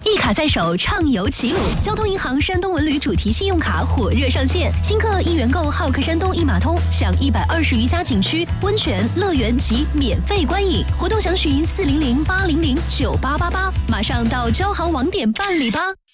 一卡在手，畅游齐鲁。交通银行山东文旅主题信用卡火热上线，新客一元购浩客山东一码通，享120余家景区、温泉、乐园及免费观影。活动详询400-800-9888，马上到交行网点办理吧。